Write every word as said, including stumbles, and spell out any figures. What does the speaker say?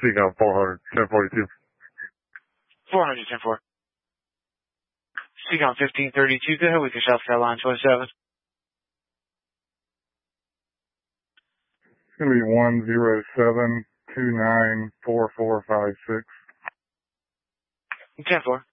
Seagull four hundred, ten forty-two. four hundred, ten four. Seagull fifteen thirty-two, go ahead with your South Carolina twenty-seven. It's going to be one zero seven two nine four four five six. ten four.